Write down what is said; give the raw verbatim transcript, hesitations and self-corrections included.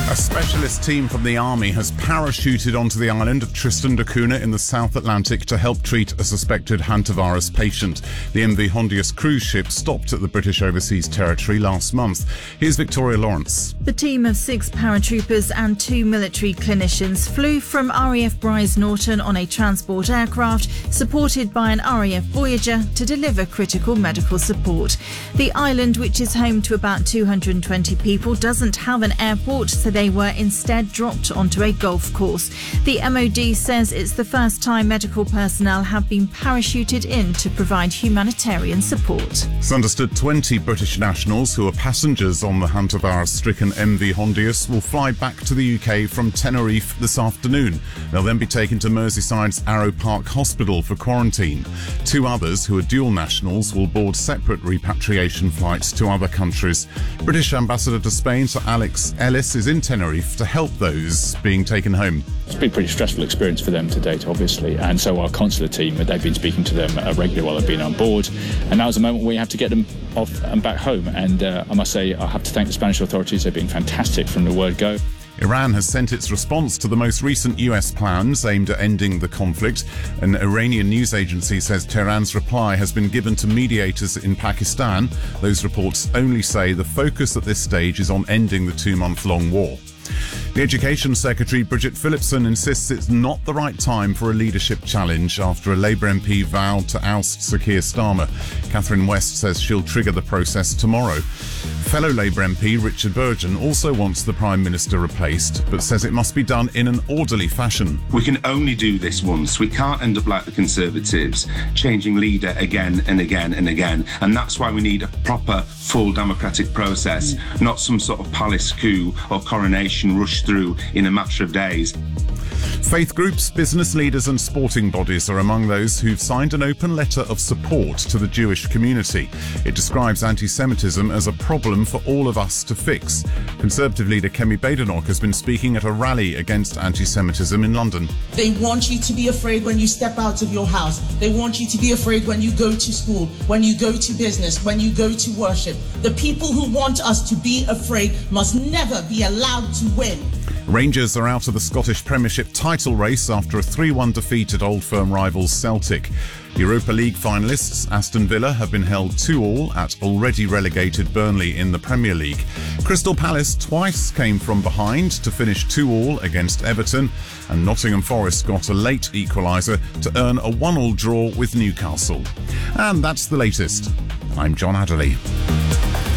A specialist team from the Army has parachuted onto the island of Tristan da Cunha in the South Atlantic to help treat a suspected hantavirus patient. The M V Hondius cruise ship stopped at the British Overseas Territory last month. Here's Victoria Lawrence. The team of six paratroopers and two military clinicians flew from R A F Brize Norton on a transport aircraft supported by an R A F Voyager to deliver critical medical support. The island, which is home to about two hundred twenty people, doesn't have an airport, so they were instead dropped onto a golf course. The M O D says it's the first time medical personnel have been parachuted in to provide humanitarian support. It's understood twenty British nationals who are passengers on the hantavirus-stricken M V Hondius will fly back to the U K from Tenerife this afternoon. They'll then be taken to Merseyside's Arrow Park Hospital for quarantine. Two others, who are dual nationals, will board separate repatriation flights to other countries. British Ambassador to Spain, Sir Alex Ellis, is in Tenerife to help those being taken home. It's been a pretty stressful experience for them to date, obviously, and so our consular team, they've been speaking to them regularly while they've been on board, and now is the moment where we have to get them off and back home. And uh, I must say, I have to thank the Spanish authorities. They've been fantastic from the word go. Iran has sent its response to the most recent U S plans aimed at ending the conflict. An Iranian news agency says Tehran's reply has been given to mediators in Pakistan. Those reports only say the focus at this stage is on ending the two-month-long war. The Education Secretary, Bridget Phillipson, insists it's not the right time for a leadership challenge after a Labour M P vowed to oust Sir Keir Starmer. Catherine West says she'll trigger the process tomorrow. Fellow Labour M P Richard Burgon also wants the Prime Minister replaced, but says it must be done in an orderly fashion. We can only do this once. We can't end up like the Conservatives, changing leader again and again and again. And that's why we need a proper, full democratic process, mm. not some sort of palace coup or coronation rushed through in a matter of days. Faith groups, business leaders and sporting bodies are among those who've signed an open letter of support to the Jewish community. It describes anti-Semitism as a problem for all of us to fix. Conservative leader Kemi Badenoch has been speaking at a rally against anti-Semitism in London. They want you to be afraid when you step out of your house. They want you to be afraid when you go to school, when you go to business, when you go to worship. The people who want us to be afraid must never be allowed to win. Rangers are out of the Scottish Premiership title race after a three one defeat at Old Firm rivals Celtic. Europa League finalists Aston Villa have been held two all at already relegated Burnley in the Premier League. Crystal Palace twice came from behind to finish two all against Everton, and Nottingham Forest got a late equaliser to earn a one all draw with Newcastle. And that's the latest. I'm John Adderley.